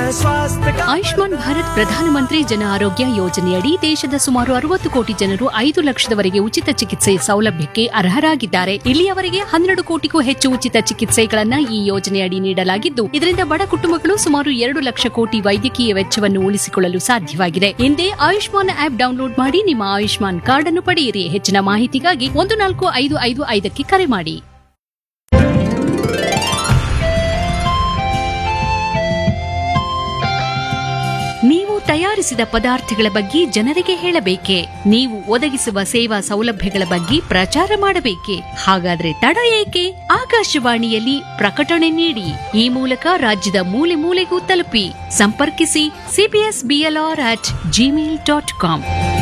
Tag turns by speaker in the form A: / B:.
A: स्वास्थ्य का।
B: ಆಯುಷ್ಮಾನ್ ಭಾರತ್ ಪ್ರಧಾನಮಂತ್ರಿ ಜನ ಆರೋಗ್ಯ ಯೋಜನೆಯಡಿ ದೇಶದ ಸುಮಾರು 60 ಕೋಟಿ ಜನರು 5 ಲಕ್ಷದವರೆಗೆ ಉಚಿತ ಚಿಕಿತ್ಸೆ ಸೌಲಭ್ಯಕ್ಕೆ ಅರ್ಹರಾಗಿದ್ದಾರೆ. ಇಲ್ಲಿಯವರೆಗೆ 12 ಕೋಟಿಗೂ ಹೆಚ್ಚು ಉಚಿತ ಚಿಕಿತ್ಸೆಗಳನ್ನ ಈ ಯೋಜನೆಯಡಿ ನೀಡಲಾಗಿದ್ದು, ಇದರಿಂದ ಬಡ ಕುಟುಂಬಗಳು ಸುಮಾರು 2 ಲಕ್ಷ ಕೋಟಿ ವೈದ್ಯಕೀಯ ವೆಚ್ಚವನ್ನು ಉಳಿಸಿಕೊಳ್ಳಲು ಸಾಧ್ಯವಾಗಿದೆ. ಹಿಂದೆ ಆಯುಷ್ಮಾನ್ ಆಪ್ ಡೌನ್ಲೋಡ್ ಮಾಡಿ ನಿಮ್ಮ ಆಯುಷ್ಮಾನ್ ಕಾರ್ಡ್ ಅನ್ನು ಪಡೆಯಿರಿ. ಹೆಚ್ಚಿನ ಮಾಹಿತಿಗಾಗಿ 14555ಕ್ಕೆ ಕರೆ ಮಾಡಿ. ನೀವು ತಯಾರಿಸಿದ ಪದಾರ್ಥಗಳ ಬಗ್ಗೆ ಜನರಿಗೆ ಹೇಳಬೇಕೆ? ನೀವು ಒದಗಿಸುವ ಸೇವಾ ಸೌಲಭ್ಯಗಳ ಬಗ್ಗೆ ಪ್ರಚಾರ ಮಾಡಬೇಕೆ? ಹಾಗಾದ್ರೆ ತಡ ಏಕೆ? ಆಕಾಶವಾಣಿಯಲ್ಲಿ ಪ್ರಕಟಣೆ ನೀಡಿ. ಈ ಮೂಲಕ ರಾಜ್ಯದ ಮೂಲೆ ಮೂಲೆಗೂ ತಲುಪಿ. ಸಂಪರ್ಕಿಸಿ cpsblr@gmail.com.